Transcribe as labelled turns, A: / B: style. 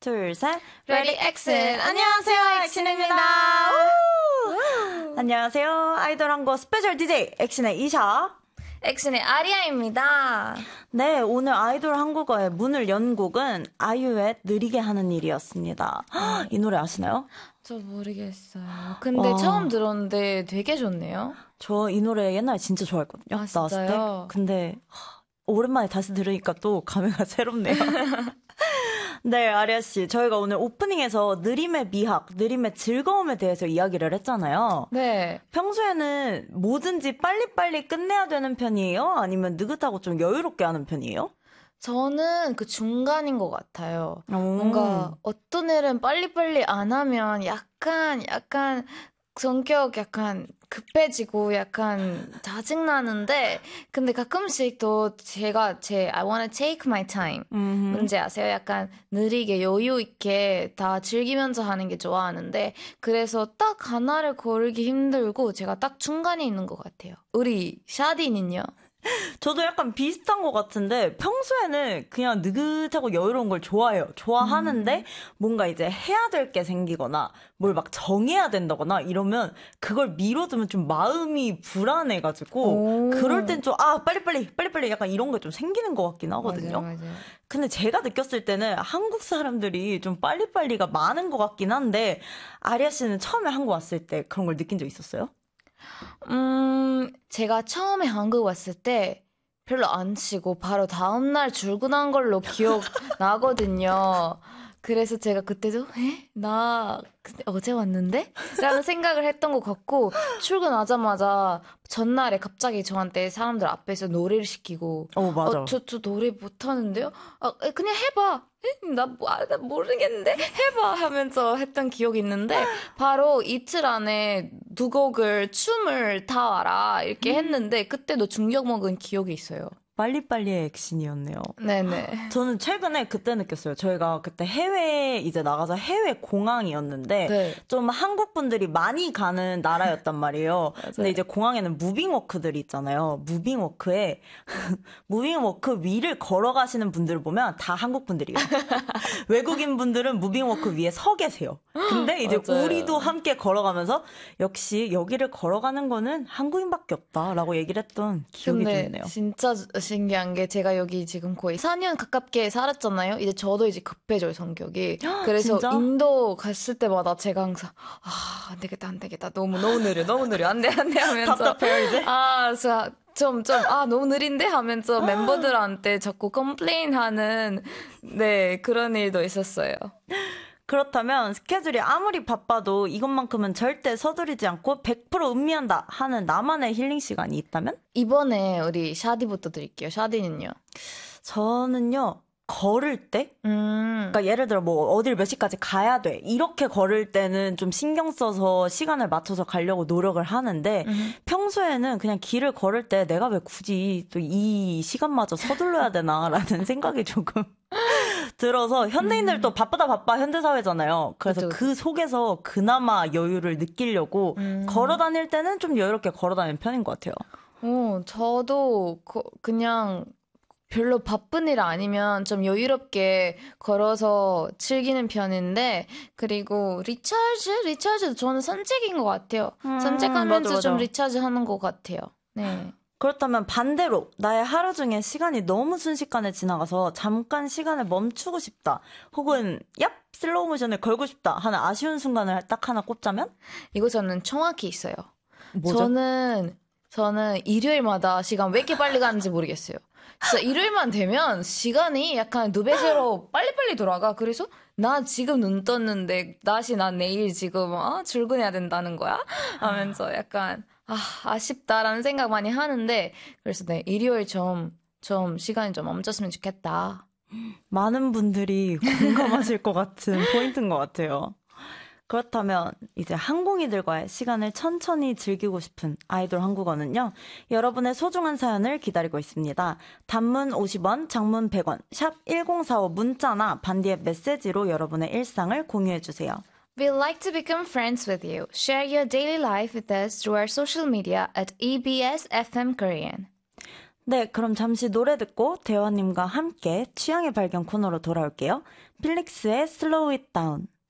A: 둘, 셋.
B: 레디 엑슨. 안녕하세요, 엑슨입니다.
A: 안녕하세요. 아이돌 한국 스페셜 DJ 엑슨의 이샤.
B: 엑슨의 아리아입니다.
A: 네, 오늘 아이돌 한국어의 문을 연 곡은 아이유의 느리게 하는 일이었습니다. 이 노래 아시나요?
B: 저 모르겠어요. 근데 처음 들었는데 되게 좋네요.
A: 저 이 노래 옛날에 진짜 좋아했거든요.
B: 아,
A: 나왔을 때. 근데 오랜만에 다시 들으니까 또 감회가 새롭네요. 네, 아리아 씨. 저희가 오늘 오프닝에서 느림의 미학, 느림의 즐거움에 대해서 이야기를 했잖아요.
B: 네.
A: 평소에는 뭐든지 빨리빨리 끝내야 되는 편이에요? 아니면 느긋하고 좀 여유롭게 하는 편이에요?
B: 저는 그 중간인 것 같아요. 뭔가 어떤 일은 빨리빨리 안 하면 약간 성격 약간 급해지고 약간 짜증나는데 근데 가끔씩 또 제가 I wanna take my time 뭔지 아세요? 약간 느리게 여유 있게 다 즐기면서 하는 게 좋아하는데 그래서 딱 하나를 고르기 힘들고 제가 딱 중간에 있는 것 같아요. 우리 샤디는요?
A: 저도 약간 비슷한 것 같은데 평소에는 그냥 느긋하고 여유로운 걸 좋아해요. 좋아하는데 뭔가 이제 해야 될 게 생기거나 뭘 막 정해야 된다거나 이러면 그걸 미뤄두면 좀 마음이 불안해가지고 그럴 땐 좀 빨리빨리 약간 이런 게 좀 생기는 것 같긴 하거든요.
B: 맞아요.
A: 근데 제가 느꼈을 때는 한국 사람들이 좀 빨리빨리가 많은 것 같긴 한데 아리아 씨는 처음에 한국 왔을 때 그런 걸 느낀 적 있었어요?
B: 제가 처음에 한국 왔을 때 별로 안 치고 바로 다음날 출근한 걸로 기억나거든요. 그래서 제가 그때도 나 어제 왔는데? 라는 생각을 했던 것 같고 출근하자마자 전날에 갑자기 저한테 사람들 앞에서 노래를 시키고
A: 맞아.
B: 저 노래 못하는데요? 그냥 해봐. 나 모르겠는데 해봐 하면서 했던 기억이 있는데 바로 이틀 안에 두 곡을 춤을 다 와라 이렇게 했는데 그때도 충격 먹은 기억이 있어요.
A: 빨리빨리의 액션이었네요.
B: 네네.
A: 저는 최근에 그때 느꼈어요. 저희가 그때 해외에 이제 나가서 해외 공항이었는데
B: 네.
A: 좀 한국 분들이 많이 가는 나라였단 말이에요. 근데 이제 공항에는 무빙워크들이 있잖아요. 무빙워크 위를 걸어가시는 분들을 보면 다 한국 분들이에요. 외국인 분들은 무빙워크 위에 서 계세요. 근데 이제
B: 맞아요.
A: 우리도 함께 걸어가면서 역시 여기를 걸어가는 거는 한국인밖에 없다라고 얘기를 했던 기억이 좀 있네요.
B: 진짜 신기한 게 제가 여기 지금 거의 4년 가깝게 살았잖아요. 이제 저도 이제 급해져요, 성격이. 그래서
A: 진짜?
B: 인도 갔을 때마다 제가 항상 안 되겠다. 너무 느려. 안 돼 하면서
A: 답답해요, 이제?
B: 너무 느린데 하면서 멤버들한테 자꾸 컴플레인하는 그런 일도 있었어요.
A: 그렇다면 스케줄이 아무리 바빠도 이것만큼은 절대 서두르지 않고 100% 음미한다 하는 나만의 힐링 시간이 있다면?
B: 이번에 우리 샤디부터 드릴게요. 샤디는요?
A: 저는요. 걸을 때? 그러니까 예를 들어 뭐 어딜 몇 시까지 가야 돼. 이렇게 걸을 때는 좀 신경 써서 시간을 맞춰서 가려고 노력을 하는데 평소에는 그냥 길을 걸을 때 내가 왜 굳이 또 이 시간마저 서둘러야 되나라는 생각이 조금 들어서 현대인들도 바빠 현대사회잖아요. 그래서
B: 그쵸.
A: 그 속에서 그나마 여유를 느끼려고 걸어 다닐 때는 좀 여유롭게 걸어 다니는 편인 것 같아요.
B: 저도 그냥 별로 바쁜 일 아니면 좀 여유롭게 걸어서 즐기는 편인데 그리고 리차르즈도 저는 산책인 것 같아요. 산책하면서
A: 맞아.
B: 좀 리차르즈 하는 것 같아요. 네.
A: 그렇다면 반대로 나의 하루 중에 시간이 너무 순식간에 지나가서 잠깐 시간을 멈추고 싶다. 혹은 슬로우 모션을 걸고 싶다 하는 아쉬운 순간을 딱 하나 꼽자면?
B: 이거 저는 정확히 있어요.
A: 뭐죠?
B: 저는 일요일마다 시간 왜 이렇게 빨리 가는지 모르겠어요. 진짜 일요일만 되면 시간이 약간 두 배째로 빨리빨리 돌아가. 그래서 나 지금 눈 떴는데 다시 나 내일 지금 출근해야 된다는 거야? 하면서 약간 아쉽다라는 생각 많이 하는데 그래서 일요일 좀 시간이 좀 멈췄으면 좋겠다.
A: 많은 분들이 공감하실 것 같은 포인트인 것 같아요. 그렇다면 이제 항공이들과의 시간을 천천히 즐기고 싶은 아이돌 한국어는요. 여러분의 소중한 사연을 기다리고 있습니다. 단문 50원, 장문 100원, 샵 1045 문자나 반디의 메시지로 여러분의 일상을 공유해주세요.
B: We'd like to become friends with you. Share your daily life with us through our social media at EBS FM Korean.
A: 네, 그럼 잠시 노래 듣고 대화님과 함께 취향의 발견 코너로 돌아올게요. 필릭스의 Slow It Down.